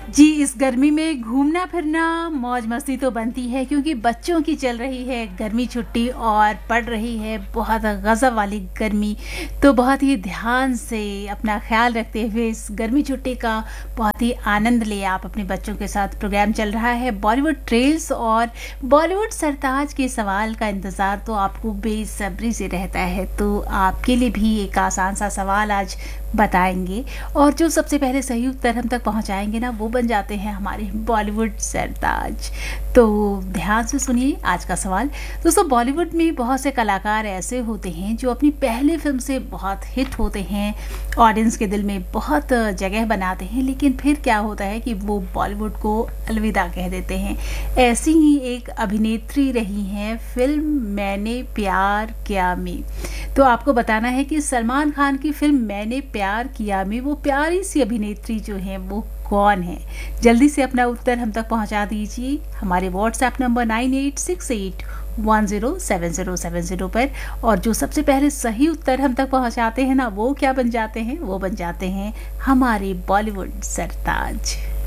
जी, इस गर्मी में घूमना फिरना मौज मस्ती तो बनती है क्योंकि बच्चों की चल रही है गर्मी छुट्टी और पड़ रही है बहुत गज़ब वाली गर्मी। तो बहुत ही ध्यान से अपना ख्याल रखते हुए इस गर्मी छुट्टी का बहुत ही आनंद ले आप अपने बच्चों के साथ। प्रोग्राम चल रहा है बॉलीवुड ट्रेल्स और बॉलीवुड सरताज के सवाल का इंतज़ार तो आपको बेसब्री से रहता है। तो आपके लिए भी एक आसान सा सवाल आज बताएंगे और जो सबसे पहले सही उत्तर हम तक पहुंचाएंगे ना, वो बन जाते हैं हमारे बॉलीवुड सरताज। तो ध्यान से सुनिए आज का सवाल। दोस्तों, बॉलीवुड में बहुत से कलाकार ऐसे होते हैं जो अपनी पहली फिल्म से बहुत हिट होते हैं, ऑडियंस के दिल में बहुत जगह बनाते हैं, लेकिन फिर क्या होता है कि वो बॉलीवुड को अलविदा कह देते हैं। ऐसी ही एक अभिनेत्री रही हैं फिल्म मैंने प्यार किया में। तो आपको बताना है कि सलमान खान की फिल्म मैंने प्यार किया में वो प्यारी सी अभिनेत्री जो है वो कौन है? जल्दी से अपना उत्तर हम तक पहुंचा दीजिए हमारे व्हाट्सएप नंबर 9868107070 पर। और जो सबसे पहले सही उत्तर हम तक पहुंचाते हैं ना, वो क्या बन जाते हैं? वो बन जाते हैं हमारे बॉलीवुड सरताज।